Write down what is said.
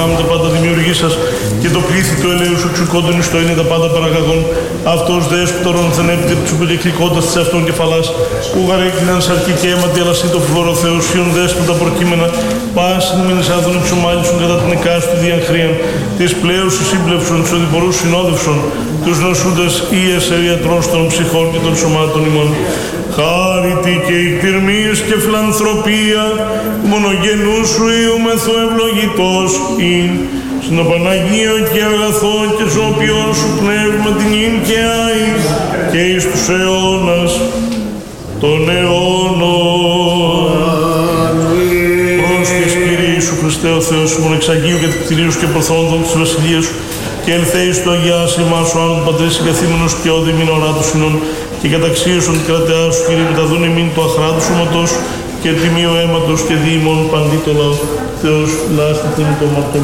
δυνάμετε πάντα δημιουργήσας και το πλήθη του ελέου σου εξουκόντων εις το είναι τα πάντα παραγαγών. Αυτός δέσποτορον θενέπιτε του υποκεκλικότητας της αυτών κεφαλάς, που γαρέκλειναν σαρκή και αίματι, αλλά σύ το φλόρο Θεός, σίων δέσποτα προκείμενα, πάσιν μήνες άδων εξομάλισον κατά την εκάστου διαχρήαν, της πλέους σύμπλευσον, της οδηπορούς συνόδευσον, τους νοσούντας ίες ιατρός των ψυχών και των σωμάτων ημών. Χάριτη και εκτιρμής και φιλανθρωπία, μονογενού σου ιούμεθο ευλογητός ειν, στην Παναγίο και αγαθό και σώπιον σου πνεύμα την ειν και άη, και εις τους αιώνας των αιώνων. Πρόσχες Κύριε Ιησού Χριστέ ο Θεός σου, μονεξαγίου και κτηρίου και προθόντων της βασιλείας σου, και ελθέεις το Αγιάς ημάς ο Άνων Πατρίς εγκαθήμενος και όδη μην ορά του συνών, και καταξίωσον την κρατεά σου, Κύριε, μεταδούν εμήν το αχράτου σώματος και τιμίο αίματος και δι' ημών παντί το λαό. Θεός, λάστη την το μαρτωμά.